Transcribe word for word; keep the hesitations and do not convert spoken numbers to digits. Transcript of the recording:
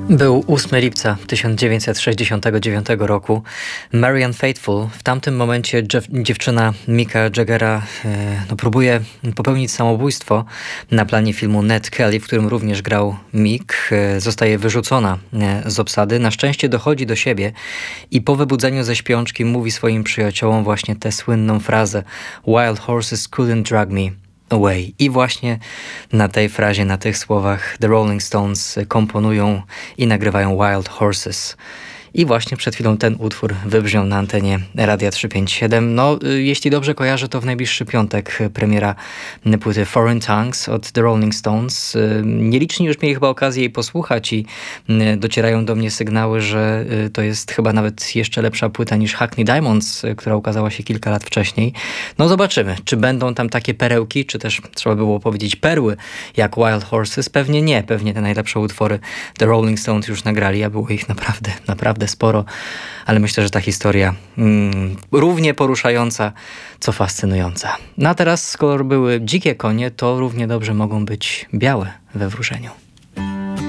Był ósmego lipca tysiąc dziewięćset sześćdziesiątego dziewiątego roku. Marianne Faithfull, w tamtym momencie dziew- dziewczyna Micka Jaggera e, no, próbuje popełnić samobójstwo na planie filmu Ned Kelly, w którym również grał Mick. E, zostaje wyrzucona e, z obsady. Na szczęście dochodzi do siebie i po wybudzeniu ze śpiączki mówi swoim przyjaciołom właśnie tę słynną frazę "Wild horses couldn't drag me away". I właśnie na tej frazie, na tych słowach The Rolling Stones komponują i nagrywają Wild Horses. I właśnie przed chwilą ten utwór wybrzmiał na antenie Radia trzysta pięćdziesiąt siedem. No, jeśli dobrze kojarzę, to w najbliższy piątek premiera płyty Foreign Tongues od The Rolling Stones. Nieliczni już mieli chyba okazję jej posłuchać i docierają do mnie sygnały, że to jest chyba nawet jeszcze lepsza płyta niż Hackney Diamonds, która ukazała się kilka lat wcześniej. No zobaczymy, czy będą tam takie perełki, czy też trzeba było powiedzieć perły jak Wild Horses. Pewnie nie, pewnie te najlepsze utwory The Rolling Stones już nagrali, a było ich naprawdę, naprawdę sporo, ale myślę, że ta historia mm, równie poruszająca, co fascynująca. No a teraz, skoro były dzikie konie, to równie dobrze mogą być białe we wróżeniu.